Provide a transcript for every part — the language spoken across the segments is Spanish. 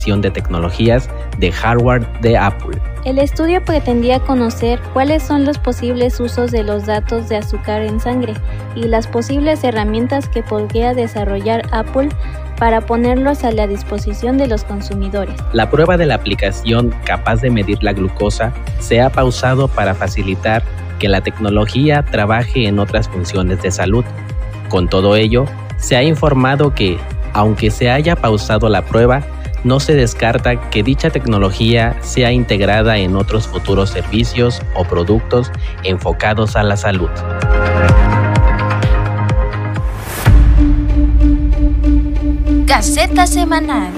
de tecnologías de hardware de Apple. El estudio pretendía conocer cuáles son los posibles usos de los datos de azúcar en sangre y las posibles herramientas que podría desarrollar Apple para ponerlos a la disposición de los consumidores. La prueba de la aplicación capaz de medir la glucosa se ha pausado para facilitar que la tecnología trabaje en otras funciones de salud. Con todo ello, se ha informado que, aunque se haya pausado la prueba, no se descarta que dicha tecnología sea integrada en otros futuros servicios o productos enfocados a la salud. Gaceta Semanal.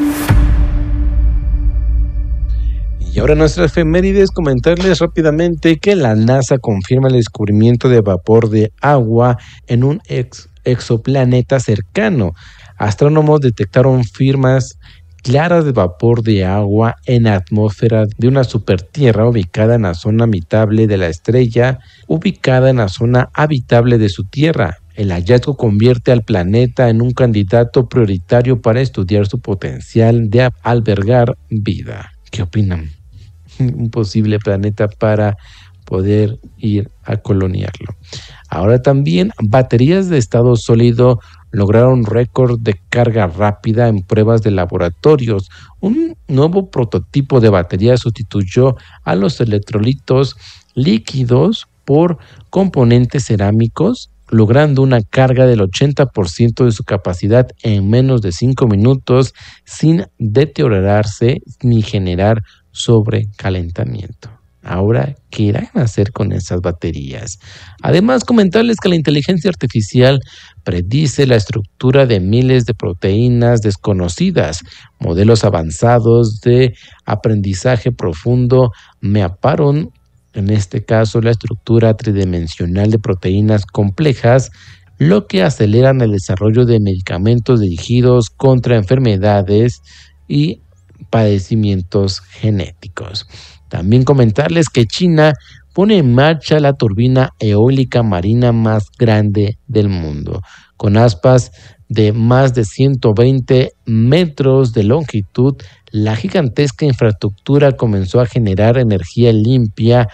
Y ahora nuestras efemérides, comentarles rápidamente que la NASA confirma el descubrimiento de vapor de agua en un exoplaneta cercano. Astrónomos detectaron firmas claras de vapor de agua en la atmósfera de una supertierra ubicada en la zona habitable de la estrella, ubicada en la zona habitable de su tierra. El hallazgo convierte al planeta en un candidato prioritario para estudiar su potencial de albergar vida. ¿Qué opinan? Un posible planeta para poder ir a coloniarlo. Ahora también, baterías de estado sólido lograron récord de carga rápida en pruebas de laboratorios. Un nuevo prototipo de batería sustituyó a los electrolitos líquidos por componentes cerámicos, logrando una carga del 80% de su capacidad en menos de 5 minutos sin deteriorarse ni generar sobrecalentamiento. Ahora, ¿qué irán a hacer con esas baterías? Además, comentarles que la inteligencia artificial predice la estructura de miles de proteínas desconocidas. Modelos avanzados de aprendizaje profundo mapearon, en este caso, la estructura tridimensional de proteínas complejas, lo que aceleran el desarrollo de medicamentos dirigidos contra enfermedades y padecimientos genéticos. También comentarles que China pone en marcha la turbina eólica marina más grande del mundo, con aspas de más de 120 metros de longitud. La gigantesca infraestructura comenzó a generar energía limpia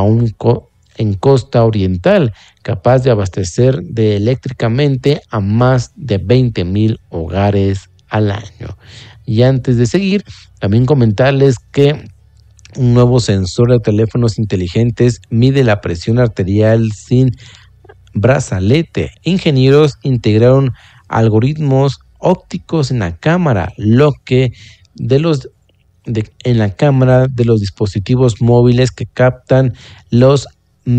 en costa oriental, capaz de abastecer eléctricamente a más de 20,000 hogares al año. Y antes de seguir, también comentarles que un nuevo sensor de teléfonos inteligentes mide la presión arterial sin brazalete. Ingenieros integraron algoritmos ópticos en la cámara, en la cámara de los dispositivos móviles que captan las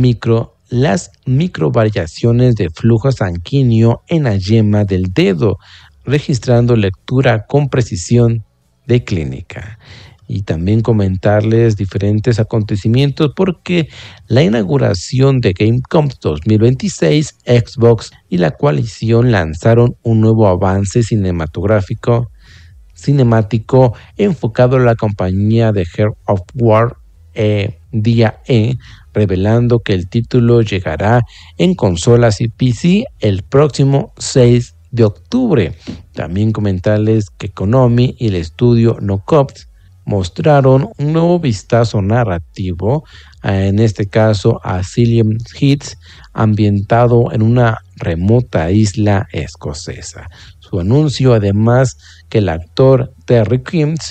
microvariaciones de flujo sanguíneo en la yema del dedo, registrando lectura con precisión de clínica. Y también comentarles diferentes acontecimientos porque la inauguración de Gamescom 2026, Xbox y la coalición lanzaron un nuevo avance cinemático enfocado a la compañía de Gears of War Día E, revelando que el título llegará en consolas y PC el próximo 6 de octubre. También comentarles que Konami y el estudio Nocops mostraron un nuevo vistazo narrativo, en este caso a Asylum Hits, ambientado en una remota isla escocesa. Su anuncio, además, que el actor Terry Crews,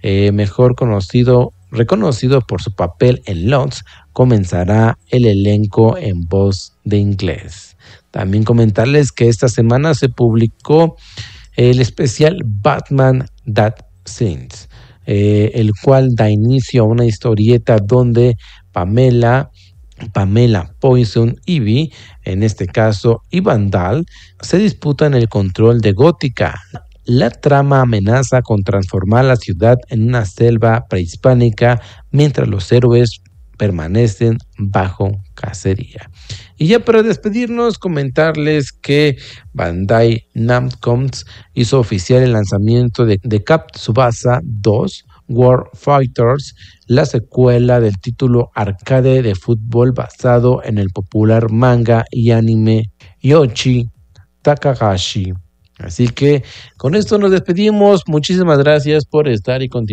reconocido por su papel en Lost, comenzará el elenco en voz de inglés. También comentarles que esta semana se publicó el especial Batman That Sins, el cual da inicio a una historieta donde Pamela Poison Ivy, en este caso y Vandal, se disputan el control de Gótica. La trama amenaza con transformar la ciudad en una selva prehispánica mientras los héroes permanecen bajo cacería. Y ya para despedirnos, comentarles que Bandai Namco hizo oficial el lanzamiento de Cap Tsubasa 2 War Fighters, la secuela del título arcade de fútbol basado en el popular manga y anime Yoshi Takahashi. Así que con esto nos despedimos. Muchísimas gracias por estar y continuar.